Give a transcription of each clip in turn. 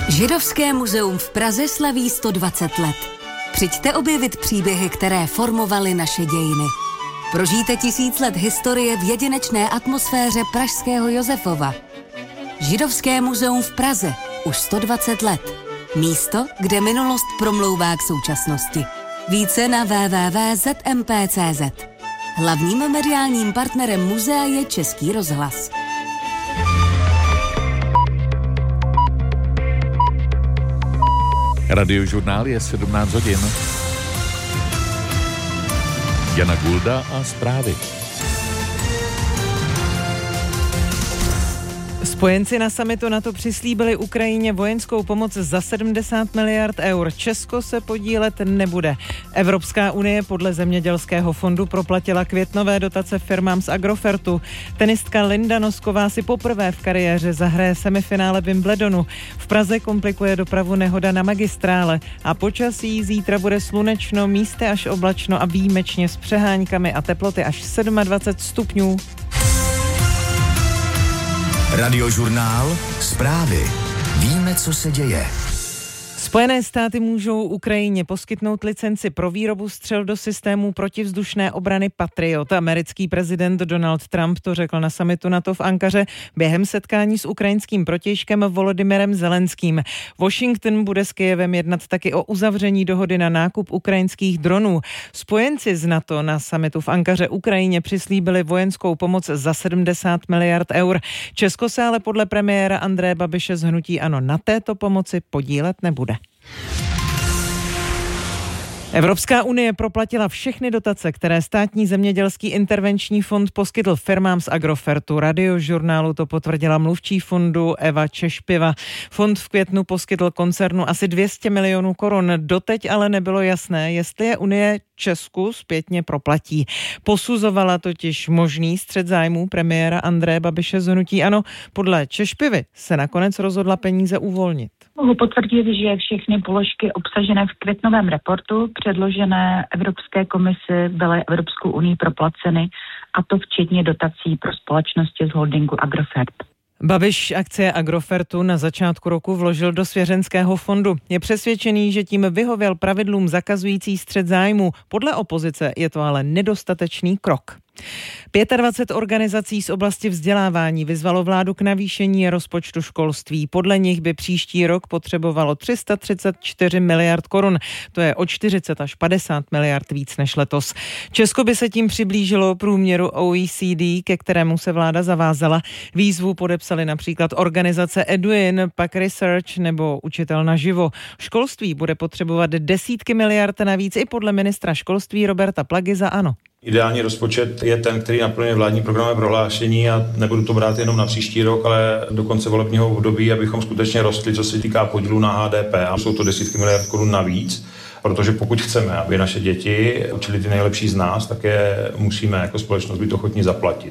Židovské muzeum v Praze slaví 120 let. Přijďte objevit příběhy, které formovaly naše dějiny. Prožijte 1000 let historie v jedinečné atmosféře pražského Josefova. Židovské muzeum v Praze. Už 120 let. Místo, kde minulost promlouvá k současnosti. Více na www.zmp.cz. Hlavním mediálním partnerem muzea je Český rozhlas. Radiožurnál je 17 hodin. Jana Gulda a zprávy. Spojenci na summitu NATO přislíbili Ukrajině vojenskou pomoc za 70 miliard eur. Česko se podílet nebude. Evropská unie podle Zemědělského fondu proplatila květnové dotace firmám z Agrofertu. Tenistka Linda Nosková si poprvé v kariéře zahraje semifinále Wimbledonu. V Praze komplikuje dopravu nehoda na magistrále a počasí zítra bude slunečno, místy až oblačno a výjimečně s přeháňkami a teploty až 27 stupňů. Radiožurnál, zprávy. Víme, co se děje. Spojené státy můžou Ukrajině poskytnout licenci pro výrobu střel do systémů protivzdušné obrany Patriot. Americký prezident Donald Trump to řekl na summitu NATO v Ankaře během setkání s ukrajinským protějškem Volodymyrem Zelenským. Washington bude s Kyjevem jednat taky o uzavření dohody na nákup ukrajinských dronů. Spojenci z NATO na summitu v Ankaře Ukrajině přislíbili vojenskou pomoc za 70 miliard eur. Česko se ale podle premiéra Andreje Babiše z hnutí ANO na této pomoci podílet nebude. Evropská unie proplatila všechny dotace, které státní zemědělský intervenční fond poskytl firmám z Agrofertu. Radiožurnálu to potvrdila mluvčí fondu Eva Češpiva. Fond v květnu poskytl koncernu asi 200 milionů korun. Doteď ale nebylo jasné, jestli je unie Česku zpětně proplatí. Posuzovala totiž možný střet zájmů premiéra Andreje Babiše z hnutí ANO. Podle Češpivy se nakonec rozhodla peníze uvolnit. Mohu potvrdit, že všechny položky obsažené v květnovém reportu předložené Evropské komisi byly Evropskou unii proplaceny, a to včetně dotací pro společnosti z holdingu Agrofert. Babiš akcie Agrofertu na začátku roku vložil do svěřenského fondu. Je přesvědčený, že tím vyhověl pravidlům zakazující střet zájmů. Podle opozice je to ale nedostatečný krok. 25 organizací z oblasti vzdělávání vyzvalo vládu k navýšení rozpočtu školství. Podle nich by příští rok potřebovalo 334 miliard korun. To je o 40 až 50 miliard víc než letos. Česko by se tím přiblížilo průměru OECD, ke kterému se vláda zavázala. Výzvu podepsali například organizace Eduin, PAC Research nebo Učitel naživo. Školství bude potřebovat desítky miliard navíc i podle ministra školství Roberta Plagy za ANO. Ideální rozpočet je ten, který naplňuje vládní programové prohlášení, a nebudu to brát jenom na příští rok, ale do konce volebního období, abychom skutečně rostli, co se týká podílu na HDP. A jsou to desítky miliard korun navíc, protože pokud chceme, aby naše děti učili ty nejlepší z nás, tak je musíme jako společnost být ochotní zaplatit.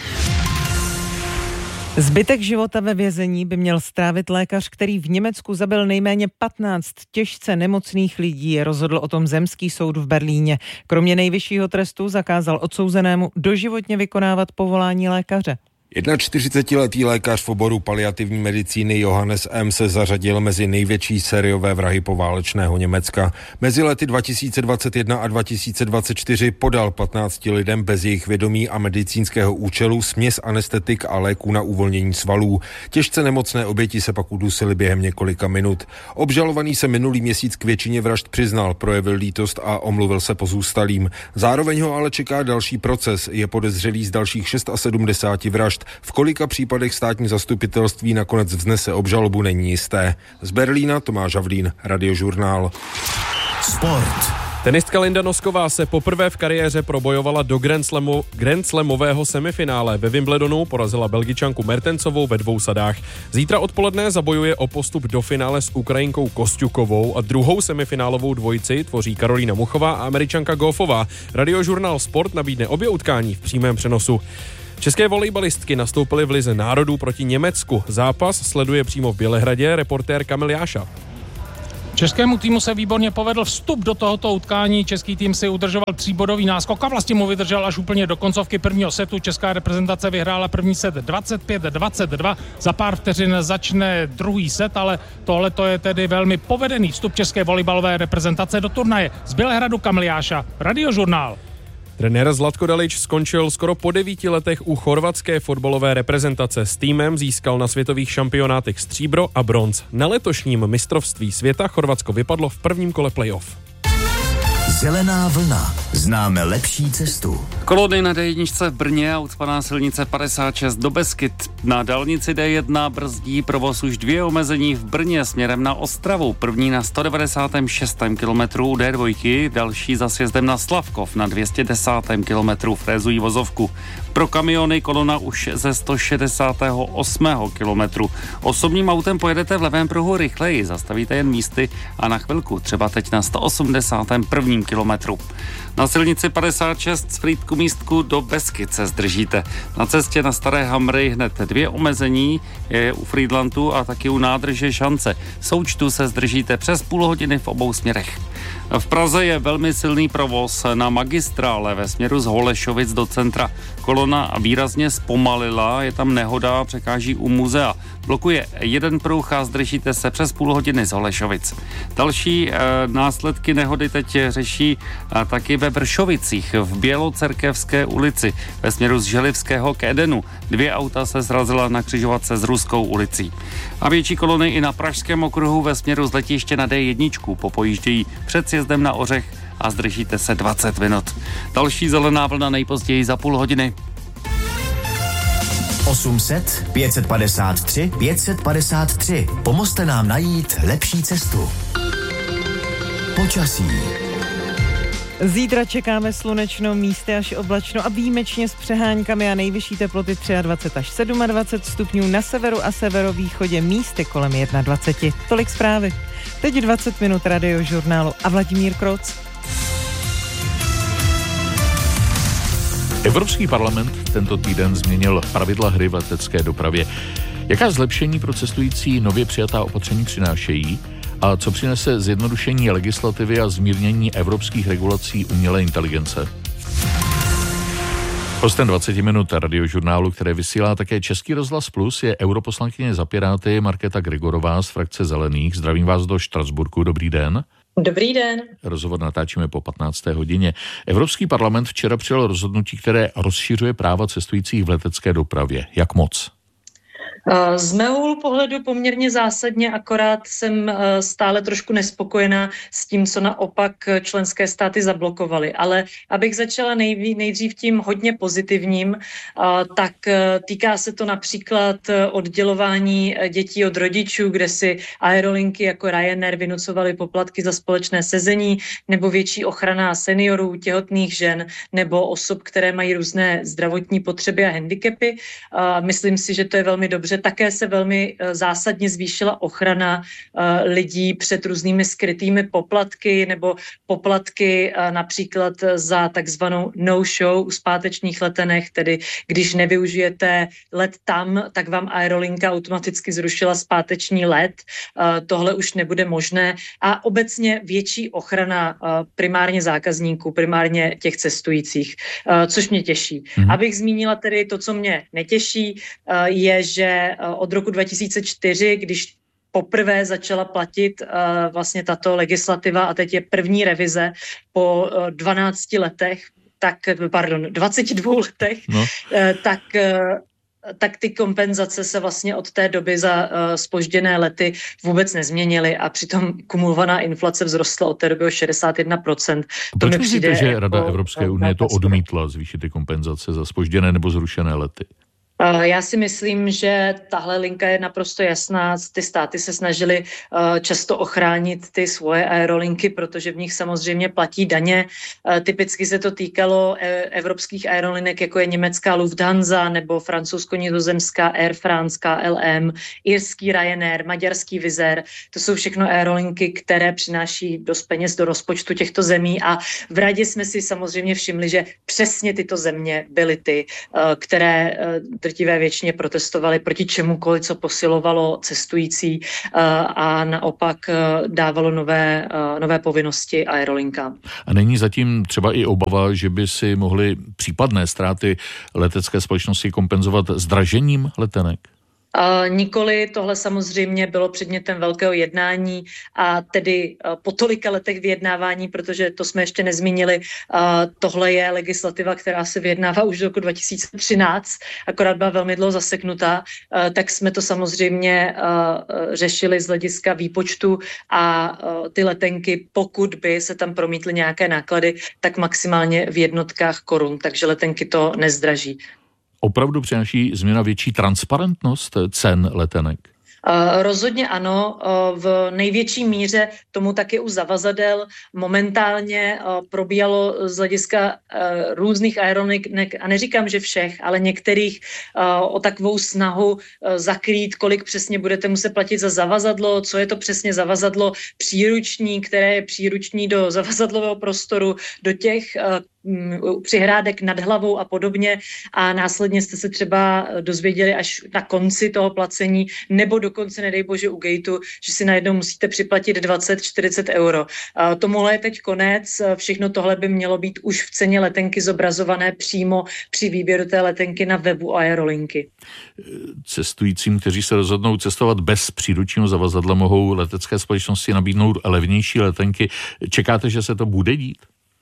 Zbytek života ve vězení by měl strávit lékař, který v Německu zabil nejméně 15 těžce nemocných lidí, rozhodl o tom zemský soud v Berlíně. Kromě nejvyššího trestu zakázal odsouzenému doživotně vykonávat povolání lékaře. 41letý lékař v oboru paliativní medicíny Johannes M. se zařadil mezi největší sériové vrahy poválečného Německa. Mezi lety 2021 a 2024 podal 15 lidem bez jejich vědomí a medicínského účelu směs anestetik a léků na uvolnění svalů. Těžce nemocné oběti se pak udusily během několika minut. Obžalovaný se minulý měsíc k většině vražd přiznal, projevil lítost a omluvil se pozůstalým. Zároveň ho ale čeká další proces. Je podezřelý z dalších 76 vražd. V kolika případech státní zastupitelství nakonec vznese obžalobu, není jisté. Z Berlína Tomáš Havlín, Radiožurnál. Sport. Tenistka Linda Nosková se poprvé v kariéře probojovala do Grand Slamového semifinále. Ve Wimbledonu porazila Belgičanku Mertensovou ve 2 sadách. Zítra odpoledne zabojuje o postup do finále s Ukrajinkou Kostjukovou a druhou semifinálovou dvojici tvoří Karolína Muchová a Američanka Goffová. Radiožurnál Sport nabídne obě utkání v přímém přenosu. České volejbalistky nastoupily v lize národů proti Německu. Zápas sleduje přímo v Bělehradě reportér Kamil Jáša. Českému týmu se výborně povedl vstup do tohoto utkání. Český tým si udržoval 3bodový náskok a vlastně mu vydržel až úplně do koncovky prvního setu. Česká reprezentace vyhrála první set 25-22. Za pár vteřin začne druhý set, ale tohle je tedy velmi povedený vstup české volejbalové reprezentace do turnaje. Z Bělehradu Kamil Jáša, Radiožurnál. Trenér Zlatko Dalič skončil skoro po 9 letech u chorvatské fotbalové reprezentace. S týmem získal na světových šampionátech stříbro a bronz. Na letošním mistrovství světa Chorvatsko vypadlo v prvním kole playoff. Zelená vlna. Známe lepší cestu. Kolony na D1 v Brně a ucpaná silnice 56 do Beskyt. Na dálnici D1 brzdí provoz už 2 omezení v Brně směrem na Ostravu. První na 196. kilometru D2, další za sjezdem na Slavkov na 210. kilometru frézují vozovku. Pro kamiony kolona už ze 168. kilometru. Osobním autem pojedete v levém pruhu rychleji, zastavíte jen místy a na chvilku, třeba teď na 181. kilometru. Na silnici 56 z Frýdku místku do Beskyt se zdržíte. Na cestě na Staré Hamry hned 2 omezení, je u Frýdlantu a taky u nádrže Šance. V součtu se zdržíte přes půl hodiny v obou směrech. V Praze je velmi silný provoz na magistrále ve směru z Holešovic do centra. Kolona výrazně zpomalila, je tam nehoda, překáží u muzea. Blokuje jeden pruh a zdržíte se přes půl hodiny z Holešovic. Další následky nehody teď řeší taky ve Vršovicích v Bělocerkevské ulici ve směru z Želivského k Edenu. 2 auta se srazila na křižovatce s Ruskou ulicí. A větší kolony i na Pražském okruhu ve směru z letiště na D1 popojíždějí před sjezdem na Ořech a zdržíte se 20 minut. Další zelená vlna nejpozději za půl hodiny. 800 553 553. Pomozte nám najít lepší cestu. Počasí. Zítra čekáme slunečno, místy až oblačno a výjimečně s přeháňkami a nejvyšší teploty 23 až 27 stupňů, na severu a severovýchodě místy kolem 21. Tolik zprávy. Teď 20 minut Radiožurnálu a Vladimír Kroc. Evropský parlament tento týden změnil pravidla hry v letecké dopravě. Jaká zlepšení pro cestující nově přijatá opatření přinášejí? A co přinese zjednodušení legislativy a zmírnění evropských regulací umělé inteligence? Hostem 20 minut Radiožurnálu, které vysílá také Český rozhlas Plus, je europoslankyně za Piráty Markéta Gregorová z frakce Zelených. Zdravím vás do Štrasburku, dobrý den. Dobrý den. Rozhovor natáčíme po 15. hodině. Evropský parlament včera přijal rozhodnutí, které rozšiřuje práva cestujících v letecké dopravě. Jak moc? Z mého úhlu pohledu poměrně zásadně, akorát jsem stále trošku nespokojená s tím, co naopak členské státy zablokovaly. Ale abych začala nejdřív tím hodně pozitivním, tak týká se to například oddělování dětí od rodičů, kde si aerolinky jako Ryanair vynucovaly poplatky za společné sezení, nebo větší ochrana seniorů, těhotných žen, nebo osob, které mají různé zdravotní potřeby a handicapy. Myslím si, že to je velmi dobře. Také se velmi zásadně zvýšila ochrana lidí před různými skrytými poplatky nebo poplatky například za takzvanou no-show u zpátečních letenek, tedy když nevyužijete let tam, tak vám aerolinka automaticky zrušila zpáteční let. Tohle už nebude možné. A obecně větší ochrana primárně zákazníků, primárně těch cestujících, což mě těší. Abych zmínila tedy to, co mě netěší, je, že od roku 2004, když poprvé začala platit vlastně tato legislativa a teď je první revize po 12 letech, 22 letech, tak ty kompenzace se vlastně od té doby za zpožděné lety vůbec nezměnily a přitom kumulovaná inflace vzrostla od té doby o 61%. Proč myslíte, že Rada Evropské unie to odmítla zvýšit ty kompenzace za zpožděné nebo zrušené lety? Já si myslím, že tahle linka je naprosto jasná. Ty státy se snažily často ochránit ty svoje aerolinky, protože v nich samozřejmě platí daně. Typicky se to týkalo evropských aerolinek, jako je německá Lufthansa nebo francouzsko-nizozemská Air France, KLM, irský Ryanair, maďarský Wizz Air. To jsou všechno aerolinky, které přináší dost peněz do rozpočtu těchto zemí a v Radě jsme si samozřejmě všimli, že přesně tyto země byly ty, které drtivé většině protestovali proti čemukoliv, co posilovalo cestující a naopak dávalo nové povinnosti aerolinkám. A není zatím třeba i obava, že by si mohly případné ztráty letecké společnosti kompenzovat zdražením letenek? Nikoli, tohle samozřejmě bylo předmětem velkého jednání a tedy po tolika letech vyjednávání, protože to jsme ještě nezmínili, tohle je legislativa, která se vyjednává už do roku 2013, akorát byla velmi dlouho zaseknutá, tak jsme to samozřejmě řešili z hlediska výpočtu a ty letenky, pokud by se tam promítly nějaké náklady, tak maximálně v jednotkách korun, takže letenky to nezdraží. Opravdu přináší změna větší transparentnost cen letenek? Rozhodně ano, v největší míře tomu taky u zavazadel momentálně probíhalo z hlediska různých aerolinek, a neříkám, že všech, ale některých o takovou snahu zakrýt, kolik přesně budete muset platit za zavazadlo, co je to přesně zavazadlo příruční, které je příruční do zavazadlového prostoru, do těch přihrádek nad hlavou a podobně a následně jste se třeba dozvěděli až na konci toho placení nebo dokonce, nedej bože, u gateu, že si najednou musíte připlatit 20-40 euro. Tomuhle je teď konec, všechno tohle by mělo být už v ceně letenky zobrazované přímo při výběru té letenky na webu aerolinky. Cestujícím, kteří se rozhodnou cestovat bez příručního zavazadla, mohou letecké společnosti nabídnout levnější letenky. Čekáte, že se to bude dít?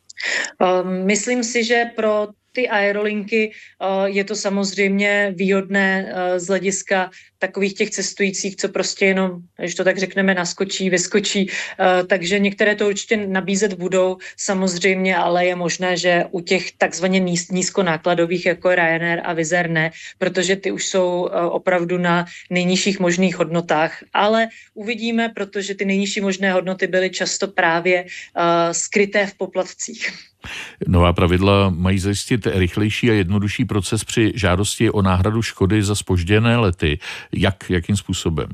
Myslím si, že pro ty aerolinky je to samozřejmě výhodné z hlediska takových těch cestujících, co prostě jenom, když to tak řekneme, naskočí, vyskočí. Takže některé to určitě nabízet budou samozřejmě, ale je možné, že u těch takzvaně nízkonákladových jako Ryanair a Wizz Air ne, protože ty už jsou opravdu na nejnižších možných hodnotách. Ale uvidíme, protože ty nejnižší možné hodnoty byly často právě skryté v poplatcích. Nová pravidla mají zajistit rychlejší a jednodušší proces při žádosti o náhradu škody za zpožděné lety. Jakým způsobem?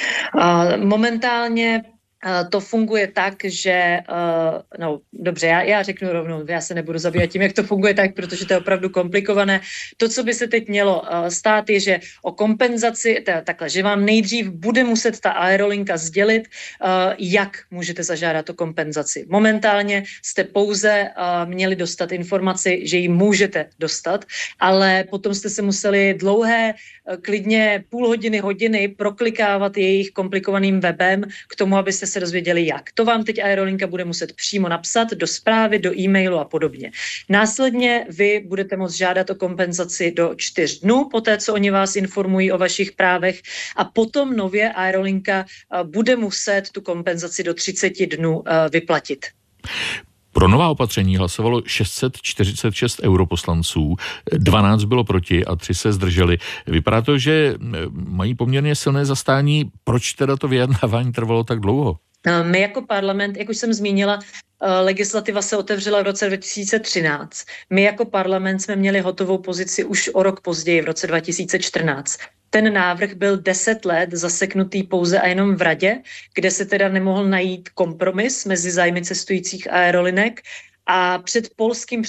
Momentálně to funguje tak, že, dobře, já řeknu rovnou, já se nebudu zabývat tím, jak to funguje tak, protože to je opravdu komplikované. To, co by se teď mělo stát, je, že o kompenzaci, takhle, že vám nejdřív bude muset ta aerolinka sdělit, jak můžete zažádat o kompenzaci. Momentálně jste pouze měli dostat informaci, že ji můžete dostat, ale potom jste se museli dlouhé, klidně půl hodiny proklikávat jejich komplikovaným webem k tomu, abyste se dozvěděli jak. To vám teď aerolinka bude muset přímo napsat do zprávy, do e-mailu a podobně. Následně vy budete moct žádat o kompenzaci do 4 dnů, poté co oni vás informují o vašich právech a potom nově aerolinka bude muset tu kompenzaci do 30 dnů vyplatit. Pro nová opatření hlasovalo 646 europoslanců, 12 bylo proti a 3 se zdrželi. Vypadá to, že mají poměrně silné zastání. Proč teda to vyjednávání trvalo tak dlouho? My jako parlament, jak už jsem zmínila, legislativa se otevřela v roce 2013. My jako parlament jsme měli hotovou pozici už o rok později, v roce 2014. Ten návrh byl 10 let zaseknutý pouze a jenom v radě, kde se teda nemohl najít kompromis mezi zájmy cestujících aerolinek a pod polským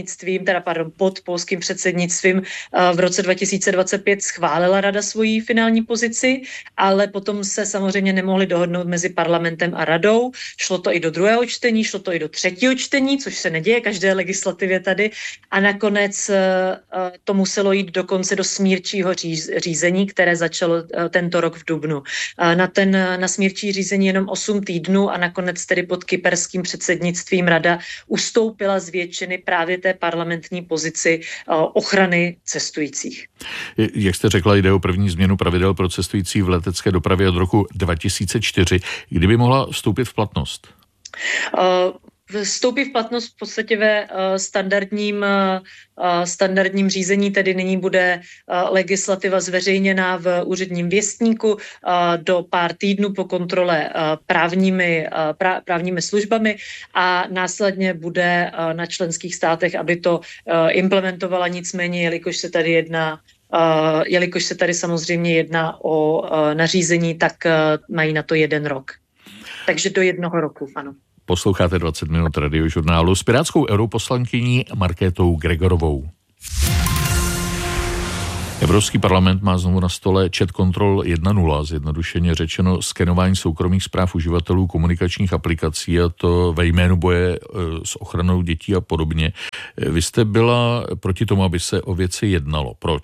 předsednictvím v roce 2025 schválila rada svoji finální pozici, ale potom se samozřejmě nemohli dohodnout mezi parlamentem a radou. Šlo to i do druhého čtení, šlo to i do třetího čtení, což se neděje každé legislativě tady a nakonec to muselo jít dokonce do smírčího řízení, které začalo tento rok v dubnu. Na smírčí řízení jenom 8 týdnů a nakonec tedy pod kyperským předsednictvím rada ustoupila z většiny právě té parlamentní pozici ochrany cestujících. Jak jste řekla, jde o první změnu pravidel pro cestující v letecké dopravě od roku 2004. Kdyby mohla vstoupit v platnost? Vstoupí v platnost v podstatě ve standardním řízení, tedy nyní bude legislativa zveřejněná v úředním věstníku do pár týdnů po kontrole právními službami a následně bude na členských státech, aby to implementovala, nicméně, jelikož se tady samozřejmě jedná o nařízení, tak mají na to 1 rok. Takže do 1 roku, ano. Posloucháte 20 minut radiožurnálu s pirátskou europoslankyní Markétou Gregorovou. Evropský parlament má znovu na stole Chat Control 1.0, zjednodušeně řečeno skenování soukromých zpráv uživatelů komunikačních aplikací, a to ve jménu boje s ochranou dětí a podobně. Vy jste byla proti tomu, aby se o věci jednalo. Proč?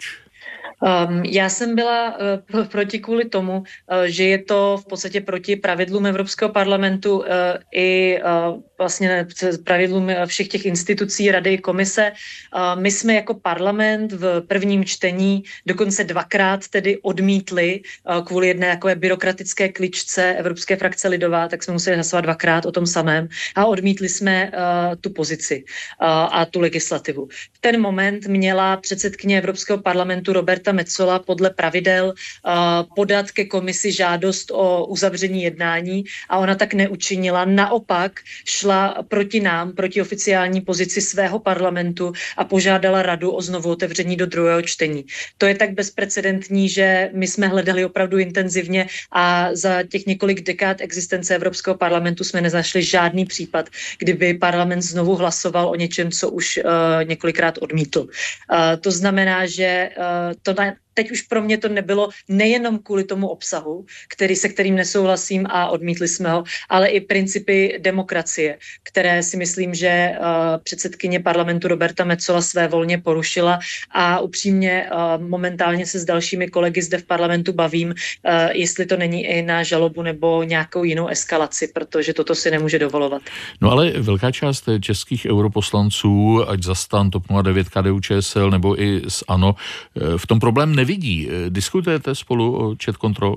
Já jsem byla proti kvůli tomu, že je to v podstatě proti pravidlům Evropského parlamentu i vlastně pravidlům všech těch institucí, rady, komise. My jsme jako parlament v prvním čtení dokonce 2krát tedy odmítli kvůli jedné takové byrokratické kličce Evropské frakce Lidová, tak jsme museli hlasovat 2krát o tom samém a odmítli jsme tu pozici a tu legislativu. V ten moment měla předsedkyně Evropského parlamentu Roberta Metsola podle pravidel podat ke komisi žádost o uzavření jednání a ona tak neučinila. Naopak šla proti nám, proti oficiální pozici svého parlamentu a požádala radu o znovu otevření do druhého čtení. To je tak bezprecedentní, že my jsme hledali opravdu intenzivně a za těch několik dekád existence Evropského parlamentu jsme nezašli žádný případ, kdyby parlament znovu hlasoval o něčem, co už několikrát odmítl. To znamená, že teď už pro mě to nebylo nejenom kvůli tomu obsahu, se kterým nesouhlasím a odmítli jsme ho, ale i principy demokracie, které si myslím, že předsedkyně parlamentu Roberta Metsola svévolně porušila a upřímně momentálně se s dalšími kolegy zde v parlamentu bavím, jestli to není i na žalobu nebo nějakou jinou eskalaci, protože toto si nemůže dovolovat. No ale velká část českých europoslanců, ať za STAN, TOP 09, KDU-ČSL nebo i z ANO, v tom problém nevidí. Diskutujete spolu o Chat Control?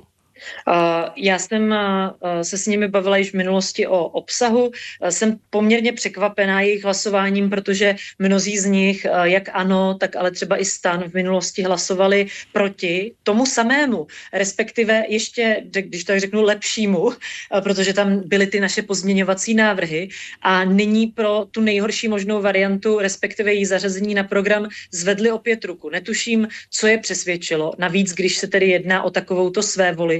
Já jsem se s nimi bavila již v minulosti o obsahu. Jsem poměrně překvapená jejich hlasováním, protože mnozí z nich, jak ANO, tak ale třeba i STAN v minulosti hlasovali proti tomu samému, respektive ještě, když tak řeknu, lepšímu, protože tam byly ty naše pozměňovací návrhy a nyní pro tu nejhorší možnou variantu, respektive její zařazení na program, zvedli opět ruku. Netuším, co je přesvědčilo. Navíc, když se tedy jedná o takovouto svévoli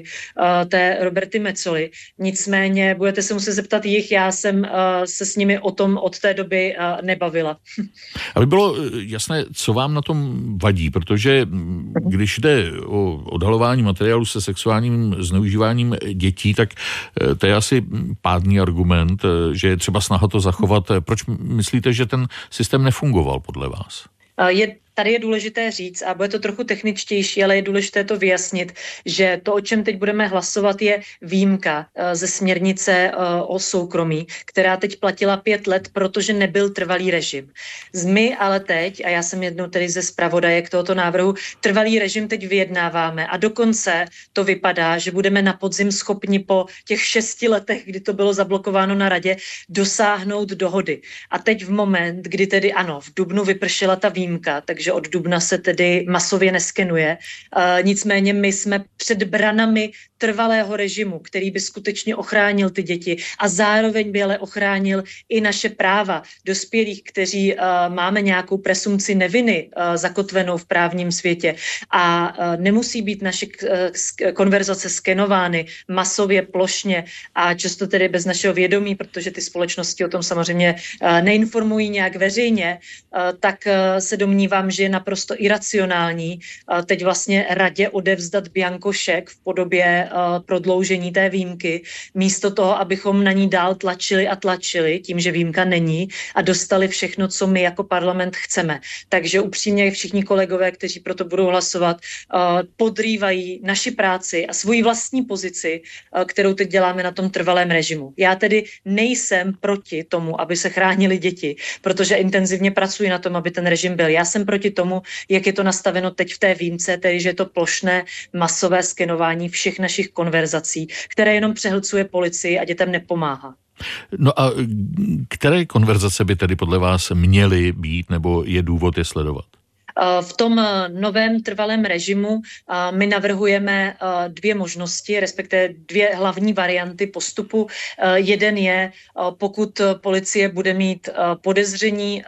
té Roberty Metsoly. Nicméně budete se muset zeptat jich, já jsem se s nimi o tom od té doby nebavila. Aby bylo jasné, co vám na tom vadí, protože když jde o odhalování materiálu se sexuálním zneužíváním dětí, tak to je asi pádný argument, že je třeba snaha to zachovat. Proč myslíte, že ten systém nefungoval podle vás? Tady je důležité říct, a bude to trochu techničtější, ale je důležité to vyjasnit, že to, o čem teď budeme hlasovat, je výjimka ze směrnice o soukromí, která teď platila 5 let, protože nebyl trvalý režim. My ale teď, a já jsem jednou tedy ze zpravodajek tohoto návrhu, trvalý režim teď vyjednáváme a dokonce to vypadá, že budeme na podzim schopni po těch 6 letech, kdy to bylo zablokováno na radě, dosáhnout dohody. A teď v moment, kdy tedy ano, v dubnu vypršela ta výjimka, takže od dubna se tedy masově neskenuje. Nicméně my jsme před branami trvalého režimu, který by skutečně ochránil ty děti a zároveň by ale ochránil i naše práva dospělých, kteří máme nějakou presumci neviny zakotvenou v právním světě a nemusí být naše konverzace skenovány masově, plošně a často tedy bez našeho vědomí, protože ty společnosti o tom samozřejmě neinformují nějak veřejně, tak se domnívám, že je naprosto iracionální teď vlastně radě odevzdat bianko šek v podobě prodloužení té výjimky, místo toho, abychom na ní dál tlačili a tlačili tím, že výjimka není a dostali všechno, co my jako parlament chceme. Takže upřímně všichni kolegové, kteří proto budou hlasovat, podrývají naši práci a svoji vlastní pozici, kterou teď děláme na tom trvalém režimu. Já tedy nejsem proti tomu, aby se chránili děti, protože intenzivně pracuji na tom, aby ten režim byl. Já jsem proti tomu, jak je to nastaveno teď v té výjimce, tedy že je to plošné masové skenování všech našich konverzací, které jenom přehlcuje policii a dětem nepomáhá. No a které konverzace by tedy podle vás měly být, nebo je důvod je sledovat? V tom novém trvalém režimu my navrhujeme 2 možnosti, respektive 2 hlavní varianty postupu. Jeden je, pokud policie bude mít podezření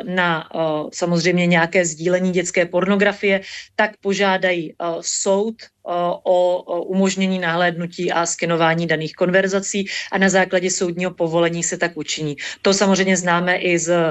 na samozřejmě nějaké sdílení dětské pornografie, tak požádají soud o umožnění nahlédnutí a skenování daných konverzací a na základě soudního povolení se tak učiní. To samozřejmě známe i z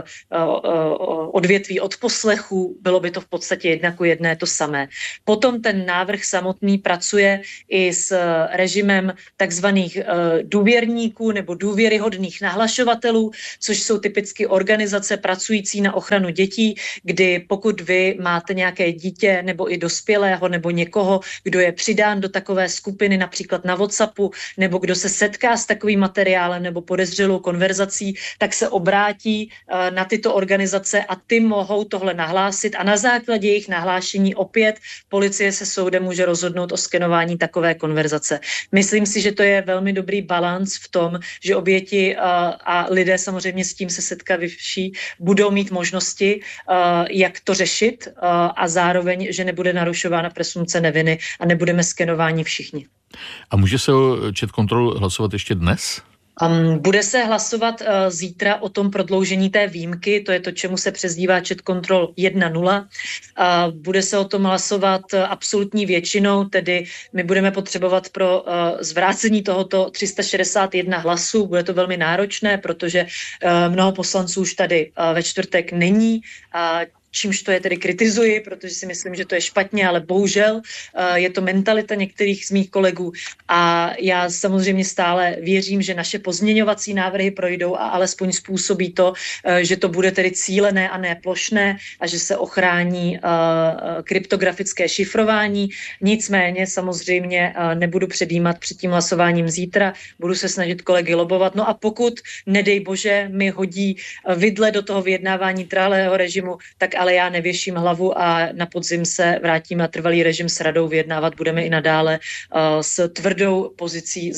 odvětví odposlechů, bylo by to v podstatě 1:1 to samé. Potom ten návrh samotný pracuje i s režimem takzvaných důvěrníků nebo důvěryhodných nahlašovatelů, což jsou typicky organizace pracující na ochranu dětí, kdy pokud vy máte nějaké dítě nebo i dospělého nebo někoho, kdo je přidán do takové skupiny, například na WhatsAppu, nebo kdo se setká s takovým materiálem nebo podezřelou konverzací, tak se obrátí na tyto organizace a ty mohou tohle nahlásit a na základě jejich nahlášení opět policie se soudem může rozhodnout o skenování takové konverzace. Myslím si, že to je velmi dobrý balanc v tom, že oběti a lidé samozřejmě s tím se setkaví budou mít možnosti, jak to řešit a zároveň, že nebude narušována presumpce neviny a nebudeme skenováni všichni. A může se o ChatControl hlasovat ještě dnes? Bude se hlasovat zítra o tom prodloužení té výjimky, to je to, čemu se přezdívá ChatControl 1.0. Bude se o tom hlasovat absolutní většinou, tedy my budeme potřebovat pro zvrácení tohoto 361 hlasů. Bude to velmi náročné, protože mnoho poslanců už tady ve čtvrtek není. Čímž to je tedy kritizuji, protože si myslím, že to je špatně, ale bohužel je to mentalita některých z mých kolegů a já samozřejmě stále věřím, že naše pozměňovací návrhy projdou a alespoň způsobí to, že to bude tedy cílené a ne plošné a že se ochrání kryptografické šifrování. Nicméně samozřejmě nebudu předjímat před tím hlasováním zítra, budu se snažit kolegy lobovat. No a pokud, nedej bože, mi hodí vidle do toho vyjednávání trvalého režimu, tak ale já nevěším hlavu a na podzim se vrátíme na trvalý režim s radou, vyjednávat budeme i nadále s tvrdou pozicí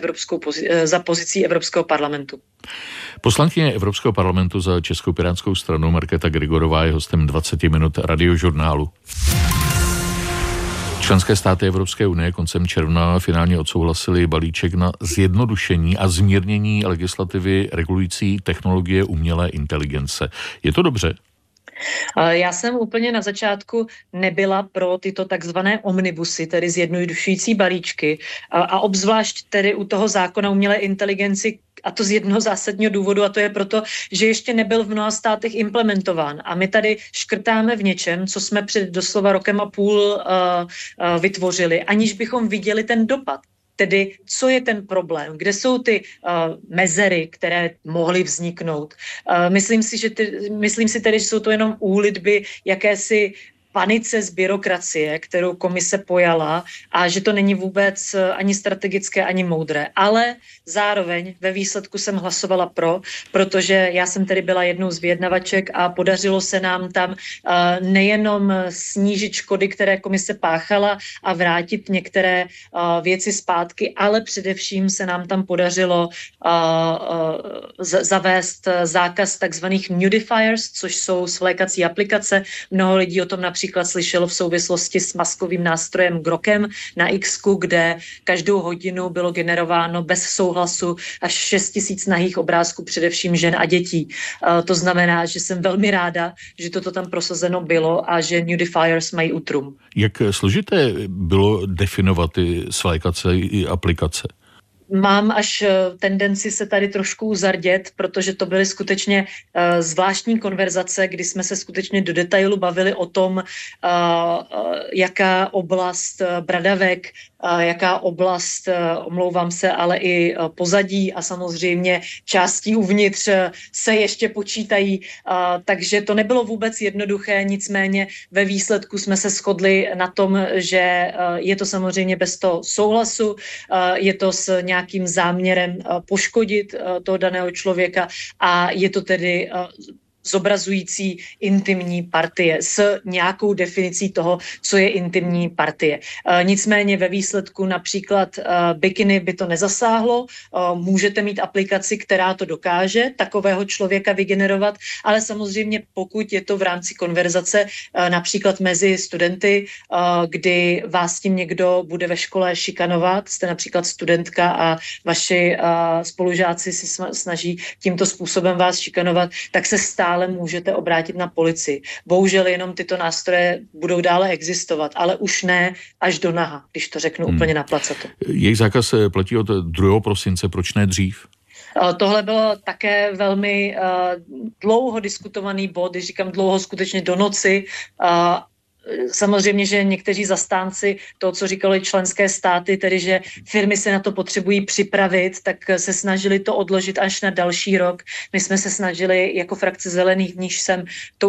za pozicí Evropského parlamentu. Poslankyně Evropského parlamentu za Českou pirátskou stranu Markéta Grigorová je hostem 20 minut Radiožurnálu. Členské státy Evropské unie koncem června finálně odsouhlasili balíček na zjednodušení a zmírnění legislativy regulující technologie umělé inteligence. Je to dobře? Já jsem úplně na začátku nebyla pro tyto takzvané omnibusy, tedy zjednodušující balíčky a obzvlášť tedy u toho zákona umělé inteligenci, a to z jednoho zásadního důvodu, a to je proto, že ještě nebyl v mnoha státech implementován. A my tady škrtáme v něčem, co jsme před doslova rokem a půl vytvořili, aniž bychom viděli ten dopad. Tedy, co je ten problém, kde jsou ty mezery, které mohly vzniknout. Myslím si tedy, že jsou to jenom úlitby jakési panice z byrokracie, kterou komise pojala a že to není vůbec ani strategické, ani moudré. Ale zároveň ve výsledku jsem hlasovala pro, protože já jsem tedy byla jednou z vyjednavaček a podařilo se nám tam nejenom snížit škody, které komise páchala a vrátit některé věci zpátky, ale především se nám tam podařilo zavést zákaz takzvaných nudifiers, což jsou svlékací aplikace. Mnoho lidí o tom například slyšelo v souvislosti s maskovým nástrojem Grokem na X-ku, kde každou hodinu bylo generováno bez souhlasu až 6 000 nahých obrázků, především žen a dětí. To znamená, že jsem velmi ráda, že toto tam prosazeno bylo a že nudifiers mají útrum. Jak složité bylo definovat ty svlékací aplikace? Mám až tendenci se tady trošku uzardět, protože to byly skutečně zvláštní konverzace, kdy jsme se skutečně do detailu bavili o tom, jaká oblast bradavek, jaká oblast, omlouvám se, ale i pozadí a samozřejmě částí uvnitř se ještě počítají, takže to nebylo vůbec jednoduché, nicméně ve výsledku jsme se shodli na tom, že je to samozřejmě bez toho souhlasu, je to s nějakým záměrem poškodit toho daného člověka a je to tedy zobrazující intimní partie s nějakou definicí toho, co je intimní partie. Nicméně ve výsledku například bikiny by to nezasáhlo, můžete mít aplikaci, která to dokáže takového člověka vygenerovat, ale samozřejmě pokud je to v rámci konverzace například mezi studenty, kdy vás tím někdo bude ve škole šikanovat, jste například studentka a vaši spolužáci si snaží tímto způsobem vás šikanovat, tak se stále stále můžete obrátit na policii. Bohužel jenom tyto nástroje budou dále existovat, ale už ne až do naha, když to řeknu úplně na placetu. Jejich zákaz platí od 2. prosince, proč ne dřív? Tohle bylo také velmi dlouho diskutovaný bod, když říkám dlouho, skutečně do noci. Samozřejmě, že někteří zastánci toho, co říkali členské státy, tedy že firmy se na to potřebují připravit, tak se snažili to odložit až na další rok. My jsme se snažili jako frakce Zelených, v níž jsem, to